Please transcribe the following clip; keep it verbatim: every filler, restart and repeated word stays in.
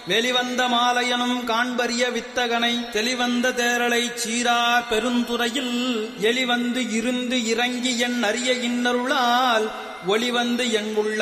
வெளிவந்த மாலையனும் காண்பரிய வித்தகனை தெளிவந்த தேரலை சீரார் பெருந்துறையில் எளிவந்து இருந்து இறங்கி என் அரிய இன்னருளால் ஒளிவந்து என் உள்ள